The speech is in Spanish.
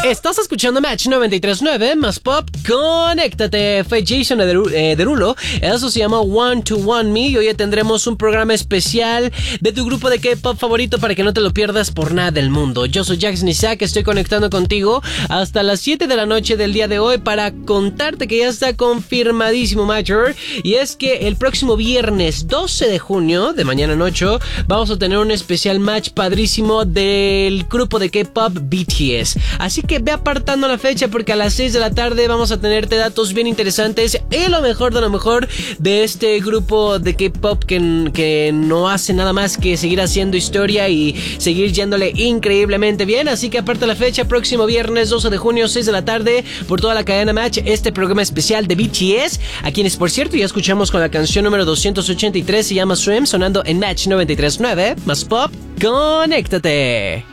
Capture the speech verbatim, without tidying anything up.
Estás escuchando Match noventa y tres punto nueve más Pop, conéctate. Fue Jason Derulo, eso se llama One to One Me. Y hoy tendremos un programa especial de tu grupo de K-pop favorito para que no te lo pierdas por nada del mundo. Yo soy Jackson Isaac, estoy conectando contigo hasta las siete de la noche del día de hoy para contarte que ya está confirmadísimo, Major. Y es que el próximo viernes doce de junio, de mañana en ocho, vamos a tener un especial match padrísimo del grupo de K-pop B T S. Así que ve apartando la fecha porque a las seis de la tarde vamos a tenerte datos bien interesantes y lo mejor de lo mejor de este grupo de K-pop que, que no hace nada más que seguir haciendo historia y seguir yéndole increíblemente bien. Así que aparta la fecha, próximo viernes doce de junio, seis de la tarde, por toda la cadena Match, este programa especial de B T S, a quienes por cierto ya escuchamos con la canción número doscientos ochenta y tres, se llama Swim, sonando en Match noventa y tres punto nueve más Pop, conéctate.